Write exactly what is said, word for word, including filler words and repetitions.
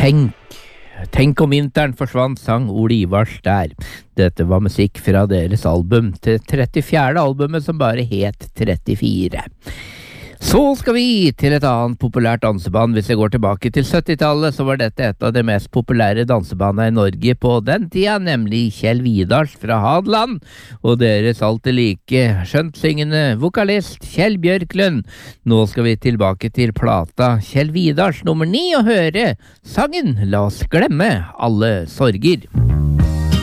Tenk, tenk om vinteren forsvant, sang Ole Ivars der. Dette var musikk fra deres album, til trettifjerde albumet som bare het trettifire. Så skal vi til et annet populært danseband. Hvis jeg går tilbake til syttitallet, så var dette et av de mest populære dansebandene i Norge på den tida, nemlig Kjell Vidars fra Hadeland, og deres alltid like skjønt syngende vokalist Kjell Bjørklund. Nå skal vi tilbake til plata Kjell Vidars nummer ni og høre sangen La oss glemme alle sorger.